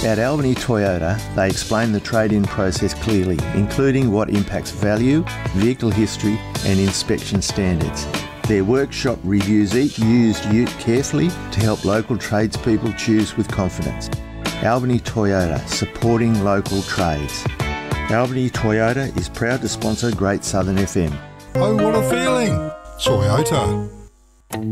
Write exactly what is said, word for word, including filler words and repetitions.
At Albany Toyota, they explain the trade-in process clearly, including what impacts value, vehicle history and inspection standards. Their workshop reviews each used ute carefully to help local tradespeople choose with confidence. Albany Toyota, supporting local trades. Albany Toyota is proud to sponsor Great Southern F M. Oh, what a feeling! Toyota.